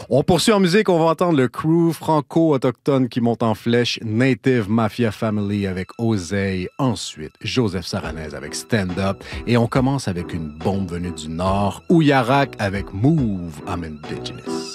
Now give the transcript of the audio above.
On poursuit en musique, on va entendre le crew franco-autochtone qui monte en flèche, Native Mafia Family avec Oseille, ensuite Joseph Saranez avec Stand Up, et on commence avec une bombe venue du Nord, Ouyarak avec Move I'm Indigenous.